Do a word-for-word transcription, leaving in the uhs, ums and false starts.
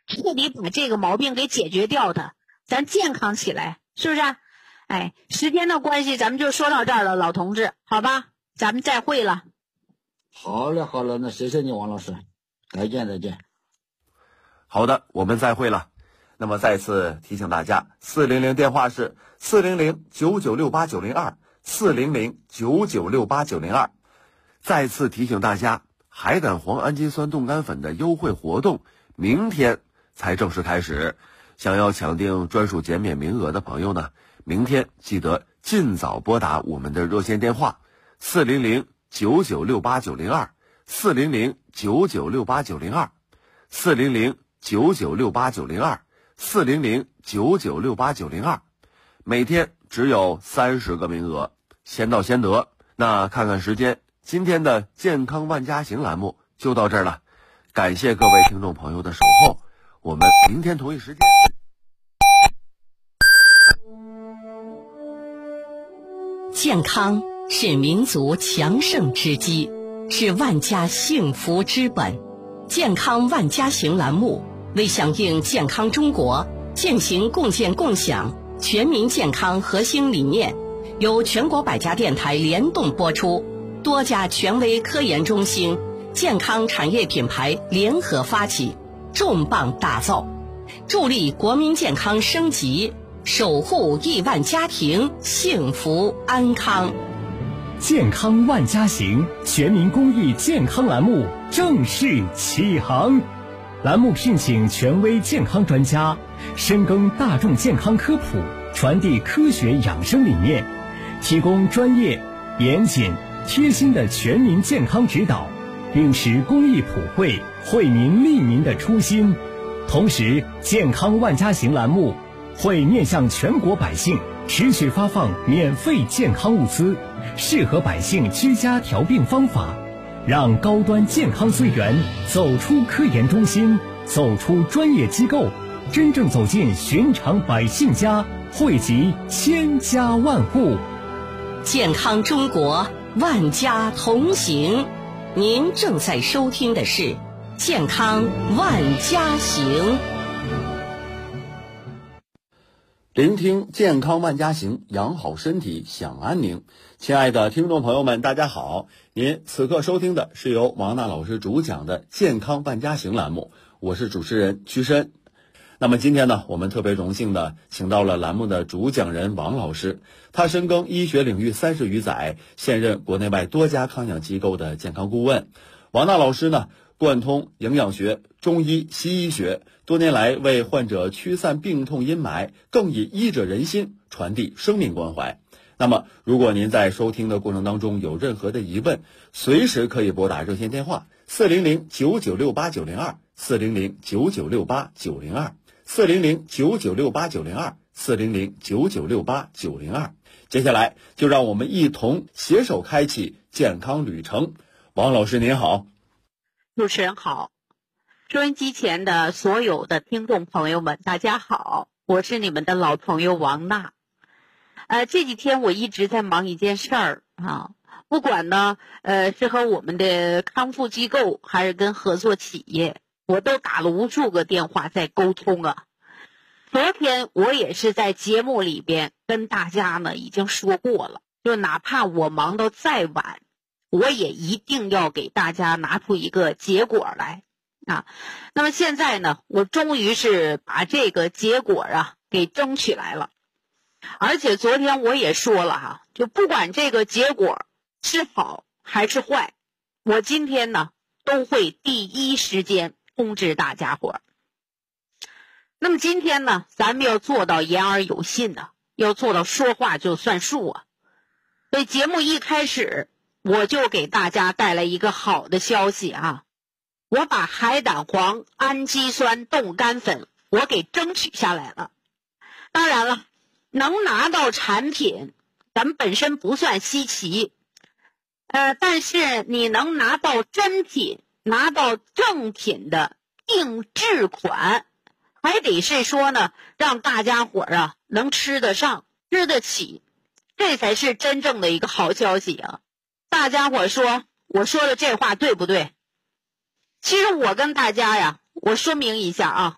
彻底把这个毛病给解决掉它，咱健康起来，是不是？哎，时间的关系，咱们就说到这儿了，老同志，好吧，咱们再会了。 好了好了，那谢谢你王老师，再见再见。 好的，我们再会了。那么再次提醒大家，四零零电话是四零零九九六八九零二，四零零九九六八九零二。再次提醒大家，海胆黄氨基酸冻干粉的优惠活动明天才正式开始。想要抢订专属减免名额的朋友呢，明天记得尽早拨打我们的热线电话四零零九九六八九零二，四零零九九六八九零二，四零零九九六八九零二，四零零九九六八九零二。每天只有三十个名额，先到先得。那看看时间，今天的健康万家行栏目就到这儿了，感谢各位听众朋友的守候，我们明天同一时间。 健康是民族强盛之基，是万家幸福之本。健康万家行栏目为响应健康中国践行共建共享全民健康核心理念，由全国百家电台联动播出，多家权威科研中心、健康产业品牌联合发起，重磅打造，助力国民健康升级，守护亿万家庭幸福安康。 健康万家行全民公益健康栏目正式启航，栏目聘请权威健康专家，深耕大众健康科普，传递科学养生理念，提供专业、严谨、贴心的全民健康指导，秉持公益普惠、惠民利民的初心。同时，健康万家行栏目会面向全国百姓持续发放免费健康物资，适合百姓居家调病方法，让高端健康资源走出科研中心，走出专业机构，真正走进寻常百姓家，惠及千家万户。 健康中国，万家同行。您正在收听的是健康万家行。 聆听健康万家行，养好身体享安宁。亲爱的听众朋友们，大家好，您此刻收听的是由王娜老师主讲的健康万家行栏目，我是主持人屈伸。那么今天呢，我们特别荣幸的请到了栏目的主讲人王老师，他深耕医学领域三十余载，现任国内外多家康养机构的健康顾问。王娜老师呢，贯通营养学、中医、西医学，多年来为患者驱散病痛阴霾，更以医者仁心，传递生命关怀。那么如果您在收听的过程当中有任何的疑问，随时可以拨打热线电话四零零九九六八九零二，四零零九九六八九零二，四零零九九六八九零二，四零零九九六八九零二。接下来就让我们一同携手开启健康旅程。王老师您好。 主持人好，收音机前的所有的听众朋友们大家好，我是你们的老朋友王娜。呃，这几天我一直在忙一件事儿啊，不管呢呃是和我们的康复机构还是跟合作企业，我都打了无数个电话在沟通啊。昨天我也是在节目里边跟大家呢已经说过了，就哪怕我忙到再晚，我也一定要给大家拿出一个结果来啊。那么现在呢，我终于是把这个结果啊给争取来了。而且昨天我也说了哈，就不管这个结果是好还是坏，我今天呢都会第一时间通知大家伙。那么今天呢，咱们要做到言而有信呢、啊，要做到说话就算数啊。所以节目一开始我就给大家带来一个好的消息啊，我把海胆黄氨基酸冻干粉我给争取下来了。当然了，能拿到产品咱们本身不算稀奇，呃，但是你能拿到真品，拿到正品的定制款，还得是说呢让大家伙儿啊能吃得上吃得起，这才是真正的一个好消息啊。大家伙说我说的这话对不对？其实我跟大家呀，我说明一下啊，